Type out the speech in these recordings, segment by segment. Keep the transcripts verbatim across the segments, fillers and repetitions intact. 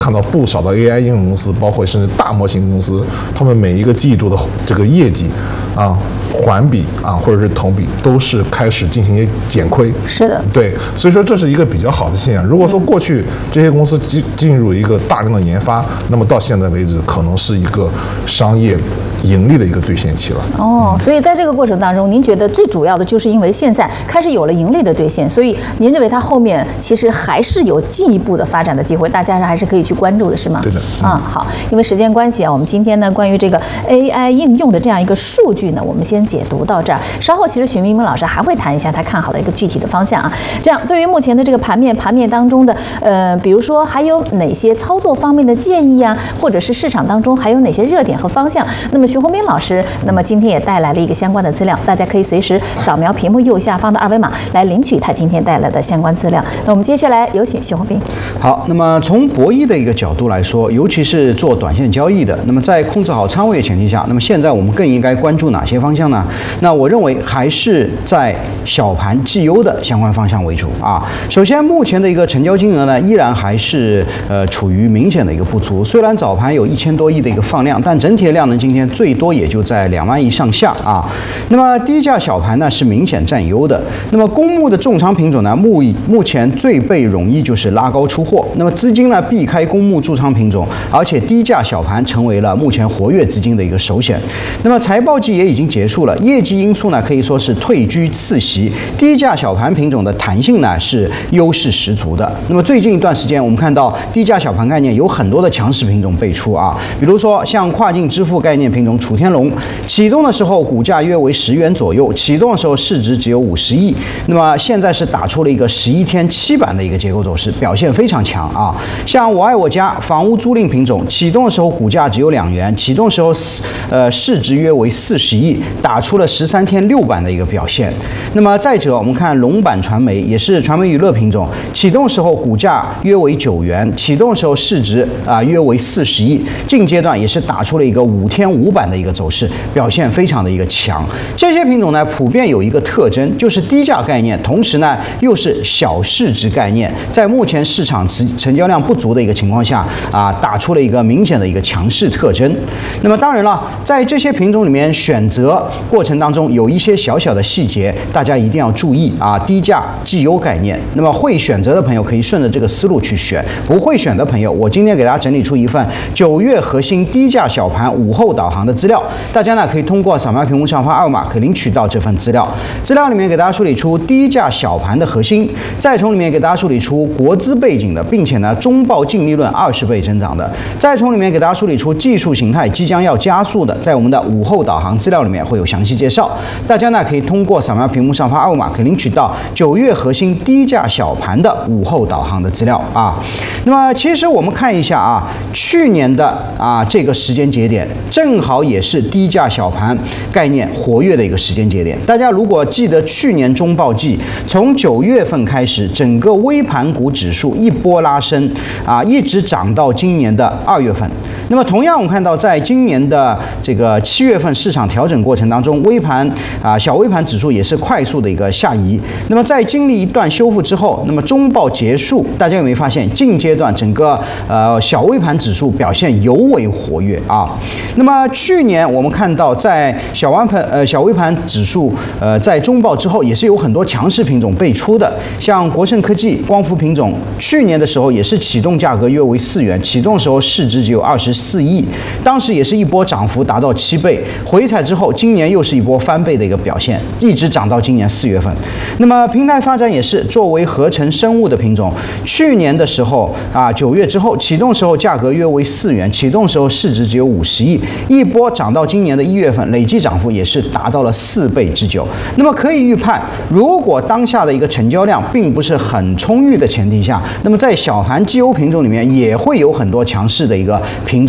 看到不少的 A I 应用公司，包括甚至大模型公司，他们每一个季度的这个业绩啊，环比啊，或者是同比，都是开始进行一些减亏。 是的， 对，所以说这是一个比较好的现象。如果说过去这些公司进进入一个大量的研发，那么到现在为止，可能是一个商业盈利的一个兑现期了。 哦，所以在这个过程当中，您觉得最主要的就是因为现在开始有了盈利的兑现，所以您认为它后面其实还是有进一步的发展的机会，大家还是可以去关注的，是吗？ 对的。 嗯、啊，好，因为时间关系啊，我们今天呢关于这个 A I 应用的这样一个数据呢，我们先解读到这儿。稍后其实许明明老师还会谈一下他看好的一个具体的方向啊。这样，对于目前的这个盘面，盘面当中的呃，比如说还有哪些操作方面的建议啊，或者是市场当中还有哪些热点和方向？那么徐宏斌老师，那么今天也带来了一个相关的资料，大家可以随时扫描屏幕右下方的二维码来领取他今天带来的相关资料。那我们接下来有请徐宏斌。 好，那么从博弈的一个角度来说，尤其是做短线交易的，那么在控制好仓位的前提下，那么现在我们更应该关注哪些方向呢？那我认为还是在小盘绩优的相关方向为主啊。首先，目前的一个成交金额呢，依然还是呃处于明显的一个不足。虽然早盘有一千多亿的一个放量，但整体的量能今天最多也就在两万亿上下啊。那么低价小盘呢是明显占优的。那么公募的重仓品种呢，目目前最被容易就是拉高出货。那么资金呢避开公募驻仓品种，而且低价小盘成为了目前活跃资金的一个首选。那么财报季也已经结束了，业绩因素呢可以说是退居次席，低价小盘品种的弹性呢是优势十足的。那么最近一段时间，我们看到低价小盘概念有很多的强势品种辈出啊，比如说像跨境支付概念品种楚天龙，启动的时候股价约为十元左右，启动的时候市值只有五十亿，那么现在是打出了一个十一天七板的一个结构走势，表现非常强啊。像我爱我家房屋租赁品种，启动的时候股价只有两元，启动的时候呃市值约为四十亿，打出了十三天六板的一个表现。那么再者，我们看龙板传媒，也是传媒娱乐品种，启动时候股价约为九元，启动时候市值啊、呃、约为四十亿，近阶段也是打出了一个五天五板的一个走势，表现非常的一个强。这些品种呢，普遍有一个特征，就是低价概念，同时呢又是小市值概念，在目前市场成交量不足的一个情况下啊，打出了一个明显的一个强势特征。那么当然了，在这些品种里面选择过程当中有一些小小的细节，大家一定要注意啊。低价绩优概念，那么会选择的朋友可以顺着这个思路去选，不会选的朋友，我今天给大家整理出一份九月核心低价小盘午后导航的资料，大家呢可以通过扫描屏幕上方二维码可以领取到这份资料。资料里面给大家梳理出低价小盘的核心，再从里面给大家梳理出国资背景的，并且呢中报净利润二十倍增长的，再从里面给大家梳理出技术形态即将要加速的，在我们的午后导航资料里面会有详细介绍。大家呢可以通过扫描屏幕上方二维码可以领取到九月核心低价小盘的午后导航的资料啊。那么其实我们看一下啊，去年的啊这个时间节点正好也是低价小盘概念活跃的一个时间节点。大家如果记得去年中报季，从九月份开始，整个微盘股指数一波拉升啊，一直涨到今年的二月份。那么同样我们看到，在今年的这个七月份市场调整过程当中，微盘啊小微盘指数也是快速的一个下移。那么在经历一段修复之后，那么中报结束，大家有没有发现近阶段整个呃小微盘指数表现尤为活跃啊？那么去年我们看到，在小微盘呃小微盘指数呃在中报之后，也是有很多强势品种辈出的，像国盛科技、光伏品种，去年的时候也是启动价格约为四元，启动的时候市值只有二十四亿，当时也是一波涨幅达到七倍，回踩之后，今年又是一波翻倍的一个表现，一直涨到今年四月份。那么平台发展也是作为合成生物的品种，去年的时候啊九月之后启动时候价格约为四元，启动时候市值只有五十亿，一波涨到今年的一月份，累计涨幅也是达到了四倍之久。那么可以预判，如果当下的一个成交量并不是很充裕的前提下，那么在小盘绩优品种里面也会有很多强势的一个品种。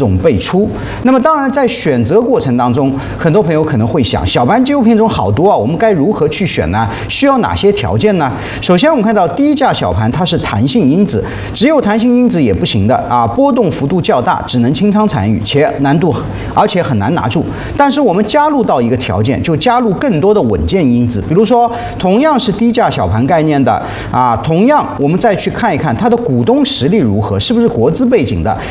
种辈出。那么当然，在选择过程当中，很多朋友可能会想，小盘绩优品种好多啊，我们该如何去选呢？需要哪些条件呢？首先，我们看到低价小盘它是弹性因子，只有弹性因子也不行的啊，波动幅度较大，只能清仓参与，且难度而且很难拿住。但是我们加入到一个条件，就加入更多的稳健因子，比如说同样是低价小盘概念的啊，同样我们再去看一看它的股东实力如何，是不是国资背景的，